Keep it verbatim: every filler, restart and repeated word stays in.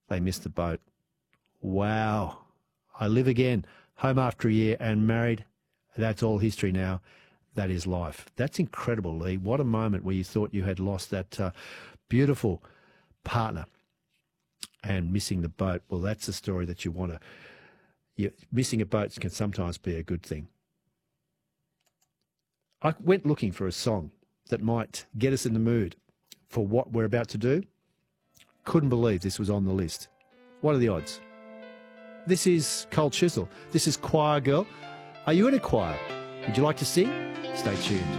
they missed the boat. Wow. I live again, home after a year and married. That's all history now. That is life. That's incredible, Lee. What a moment where you thought you had lost that uh, beautiful partner and missing the boat. Well, that's a story that you want to... You, missing a boat can sometimes be a good thing. I went looking for a song that might get us in the mood for what we're about to do. Couldn't believe this was on the list. What are the odds? This is Cold Chisel. This is Choir Girl. Are you in a choir? Would you like to sing? Stay tuned.